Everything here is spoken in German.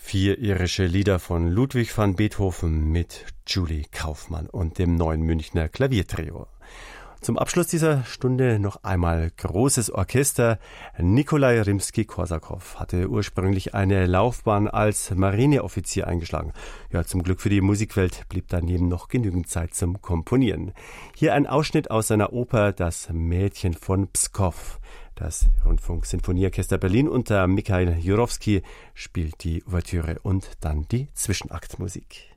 4 irische Lieder von Ludwig van Beethoven mit Julie Kaufmann und dem neuen Münchner Klaviertrio. Zum Abschluss dieser Stunde noch einmal großes Orchester. Nikolai Rimski-Korsakow hatte ursprünglich eine Laufbahn als Marineoffizier eingeschlagen. Ja, zum Glück für die Musikwelt blieb daneben noch genügend Zeit zum Komponieren. Hier ein Ausschnitt aus seiner Oper Das Mädchen von Pskow. Das Rundfunk-Sinfonieorchester Berlin unter Mikhail Jurowski spielt die Ouvertüre und dann die Zwischenaktmusik.